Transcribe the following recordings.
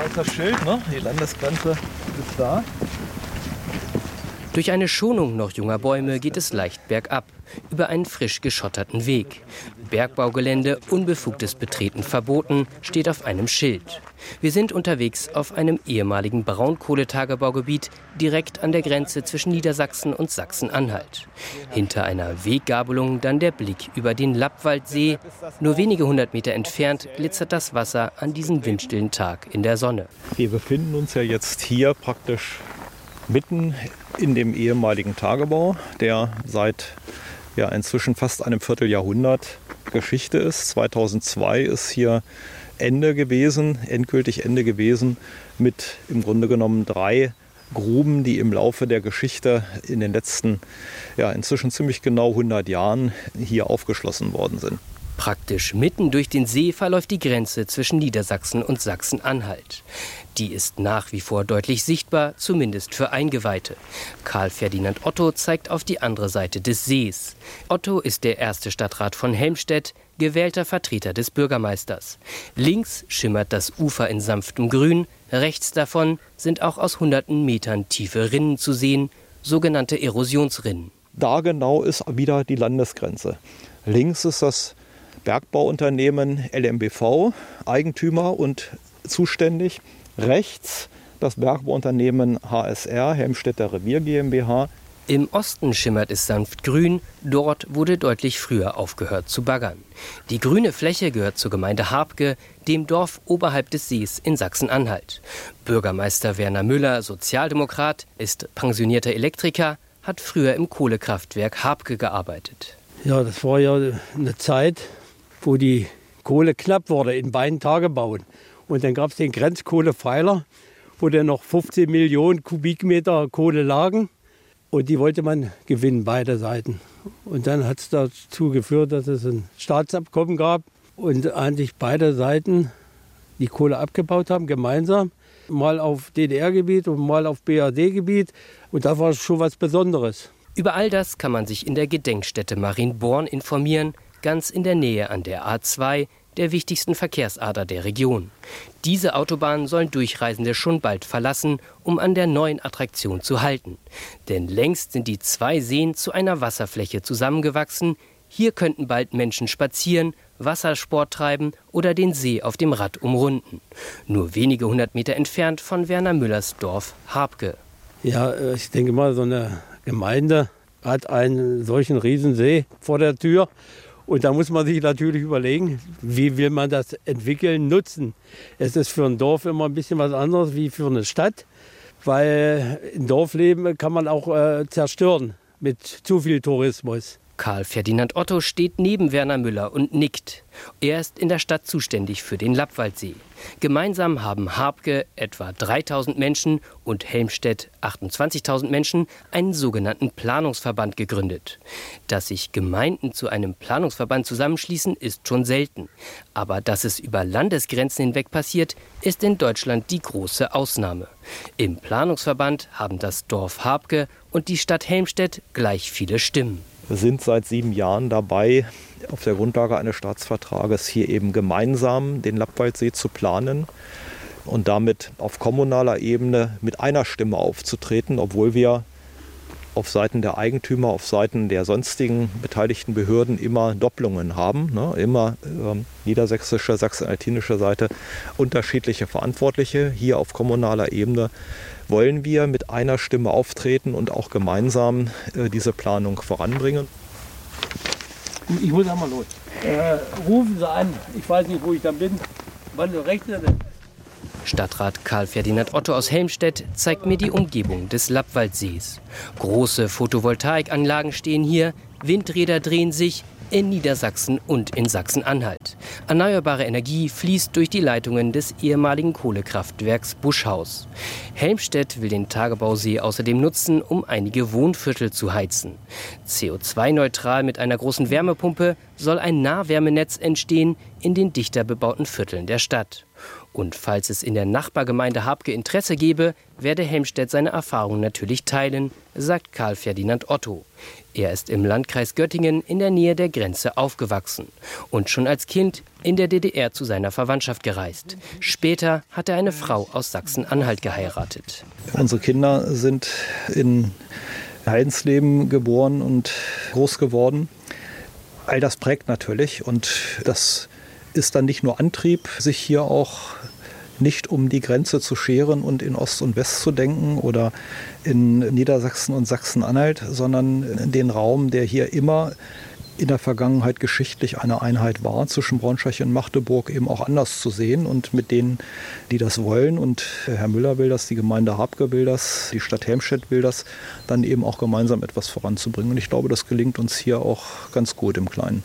Da ist das Schild, ne? Die Landesgrenze ist da. Durch eine Schonung noch junger Bäume geht es leicht bergab, über einen frisch geschotterten Weg. Bergbaugelände, unbefugtes Betreten verboten, steht auf einem Schild. Wir sind unterwegs auf einem ehemaligen Braunkohletagebaugebiet, direkt an der Grenze zwischen Niedersachsen und Sachsen-Anhalt. Hinter einer Weggabelung dann der Blick über den Lappwaldsee. Nur wenige 100 Meter entfernt glitzert das Wasser an diesem windstillen Tag in der Sonne. Wir befinden uns ja jetzt hier praktisch mitten in dem ehemaligen Tagebau, der seit inzwischen fast einem Vierteljahrhundert Geschichte ist. 2002 ist hier endgültig Ende gewesen, mit im Grunde genommen 3 Gruben, die im Laufe der Geschichte in den letzten, inzwischen ziemlich genau 100 Jahren hier aufgeschlossen worden sind. Praktisch mitten durch den See verläuft die Grenze zwischen Niedersachsen und Sachsen-Anhalt. Die ist nach wie vor deutlich sichtbar, zumindest für Eingeweihte. Karl Ferdinand Otto zeigt auf die andere Seite des Sees. Otto ist der erste Stadtrat von Helmstedt, gewählter Vertreter des Bürgermeisters. Links schimmert das Ufer in sanftem Grün, rechts davon sind auch aus hunderten Metern tiefe Rinnen zu sehen, sogenannte Erosionsrinnen. Da genau ist wieder die Landesgrenze. Links ist das Bergbauunternehmen LMBV, Eigentümer und zuständig. Rechts das Bergbauunternehmen HSR, Helmstedter Revier GmbH. Im Osten schimmert es sanft grün, dort wurde deutlich früher aufgehört zu baggern. Die grüne Fläche gehört zur Gemeinde Harbke, dem Dorf oberhalb des Sees in Sachsen-Anhalt. Bürgermeister Werner Müller, Sozialdemokrat, ist pensionierter Elektriker, hat früher im Kohlekraftwerk Harbke gearbeitet. Ja, das war ja eine Zeit, wo die Kohle knapp wurde in beiden Tagebauen. Und dann gab es den Grenzkohlepfeiler, wo dann noch 15 Millionen Kubikmeter Kohle lagen. Und die wollte man gewinnen, beide Seiten. Und dann hat es dazu geführt, dass es ein Staatsabkommen gab und eigentlich beide Seiten die Kohle abgebaut haben, gemeinsam. Mal auf DDR-Gebiet und mal auf BRD-Gebiet. Und da war es schon was Besonderes. Über all das kann man sich in der Gedenkstätte Marienborn informieren, ganz in der Nähe an der A2, der wichtigsten Verkehrsader der Region. Diese Autobahn sollen Durchreisende schon bald verlassen, um an der neuen Attraktion zu halten. Denn längst sind die 2 Seen zu einer Wasserfläche zusammengewachsen. Hier könnten bald Menschen spazieren, Wassersport treiben oder den See auf dem Rad umrunden. Nur wenige 100 Meter entfernt von Werner Müllers Dorf Harbke. Ja, ich denke mal, so eine Gemeinde hat einen solchen Riesensee vor der Tür. Und da muss man sich natürlich überlegen, wie will man das entwickeln, nutzen. Es ist für ein Dorf immer ein bisschen was anderes wie für eine Stadt, weil ein Dorfleben kann man auch zerstören mit zu viel Tourismus. Karl Ferdinand Otto steht neben Werner Müller und nickt. Er ist in der Stadt zuständig für den Lappwaldsee. Gemeinsam haben Harbke etwa 3.000 Menschen und Helmstedt 28.000 Menschen einen sogenannten Planungsverband gegründet. Dass sich Gemeinden zu einem Planungsverband zusammenschließen, ist schon selten. Aber dass es über Landesgrenzen hinweg passiert, ist in Deutschland die große Ausnahme. Im Planungsverband haben das Dorf Harbke und die Stadt Helmstedt gleich viele Stimmen. Wir sind seit 7 Jahren dabei, auf der Grundlage eines Staatsvertrages hier eben gemeinsam den Lappwaldsee zu planen und damit auf kommunaler Ebene mit einer Stimme aufzutreten, obwohl wir auf Seiten der Eigentümer, auf Seiten der sonstigen beteiligten Behörden immer Doppelungen haben, immer niedersächsische, sachsen-altinische Seite unterschiedliche Verantwortliche. Hier auf kommunaler Ebene wollen wir mit einer Stimme auftreten und auch gemeinsam diese Planung voranbringen. Ich muss einmal los. Rufen Sie an. Ich weiß nicht, wo ich dann bin. Wann rechnet denn? Stadtrat Karl Ferdinand Otto aus Helmstedt zeigt mir die Umgebung des Lappwaldsees. Große Photovoltaikanlagen stehen hier, Windräder drehen sich in Niedersachsen und in Sachsen-Anhalt. Erneuerbare Energie fließt durch die Leitungen des ehemaligen Kohlekraftwerks Buschhaus. Helmstedt will den Tagebausee außerdem nutzen, um einige Wohnviertel zu heizen. CO2-neutral mit einer großen Wärmepumpe soll ein Nahwärmenetz entstehen in den dichter bebauten Vierteln der Stadt. Und falls es in der Nachbargemeinde Habke Interesse gäbe, werde Helmstedt seine Erfahrungen natürlich teilen, sagt Karl Ferdinand Otto. Er ist im Landkreis Göttingen in der Nähe der Grenze aufgewachsen und schon als Kind in der DDR zu seiner Verwandtschaft gereist. Später hat er eine Frau aus Sachsen-Anhalt geheiratet. Unsere Kinder sind in Heidensleben geboren und groß geworden. All das prägt natürlich und das ist dann nicht nur Antrieb, sich hier auch nicht um die Grenze zu scheren und in Ost und West zu denken oder in Niedersachsen und Sachsen-Anhalt, sondern den Raum, der hier immer in der Vergangenheit geschichtlich eine Einheit war, zwischen Braunschweig und Magdeburg eben auch anders zu sehen und mit denen, die das wollen. Und Herr Müller will das, die Gemeinde Habke will das, die Stadt Helmstedt will das, dann eben auch gemeinsam etwas voranzubringen. Und ich glaube, das gelingt uns hier auch ganz gut im Kleinen.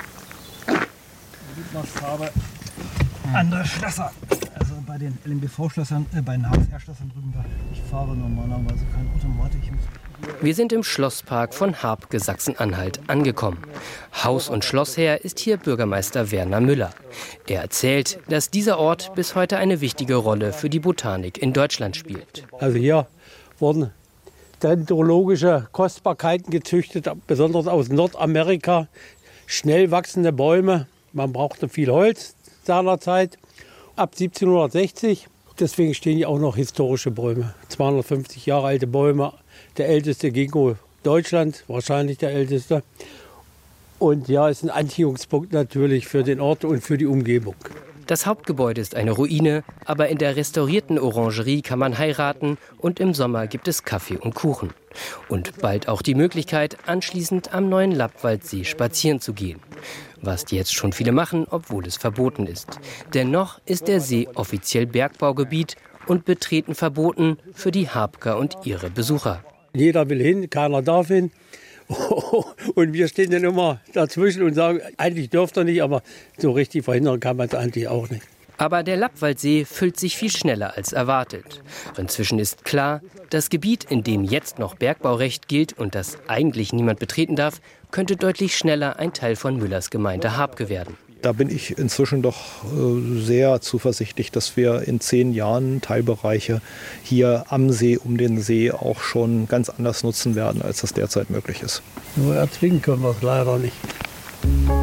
Farbe andere Schlösser. Also bei den LMBV-Schlössern, bei den HSR-Schlössern drüben da. Ich fahre normalerweise keine Automatik. Wir sind im Schlosspark von Habke, Sachsen-Anhalt, angekommen. Haus- und Schlossherr ist hier Bürgermeister Werner Müller. Er erzählt, dass dieser Ort bis heute eine wichtige Rolle für die Botanik in Deutschland spielt. Also hier wurden dendrologische Kostbarkeiten gezüchtet, besonders aus Nordamerika. Schnell wachsende Bäume. Man brauchte viel Holz seinerzeit, ab 1760. Deswegen stehen hier auch noch historische Bäume. 250 Jahre alte Bäume, der älteste Ginkgo Deutschlands, wahrscheinlich der älteste. Und ja, ist ein Anziehungspunkt natürlich für den Ort und für die Umgebung. Das Hauptgebäude ist eine Ruine, aber in der restaurierten Orangerie kann man heiraten und im Sommer gibt es Kaffee und Kuchen. Und bald auch die Möglichkeit, anschließend am neuen Lappwaldsee spazieren zu gehen. Was jetzt schon viele machen, obwohl es verboten ist. Dennoch ist der See offiziell Bergbaugebiet und Betreten verboten für die Habker und ihre Besucher. Jeder will hin, keiner darf hin. Und wir stehen dann immer dazwischen und sagen, eigentlich dürft ihr nicht, aber so richtig verhindern kann man es eigentlich auch nicht. Aber der Lappwaldsee füllt sich viel schneller als erwartet. Inzwischen ist klar, das Gebiet, in dem jetzt noch Bergbaurecht gilt und das eigentlich niemand betreten darf, könnte deutlich schneller ein Teil von Müllers Gemeinde Habke werden. Da bin ich inzwischen doch sehr zuversichtlich, dass wir in 10 Jahren Teilbereiche hier am See, um den See auch schon ganz anders nutzen werden, als das derzeit möglich ist. Nur erzwingen können wir es leider nicht.